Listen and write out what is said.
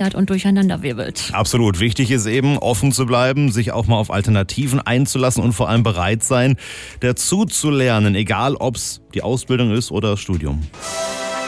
durcheinander und durcheinanderwirbelt. Absolut. Wichtig ist eben, offen zu bleiben, sich auch mal auf Alternativen einzulassen und vor allem bereit sein, dazu zu lernen, egal ob es die Ausbildung ist oder das Studium.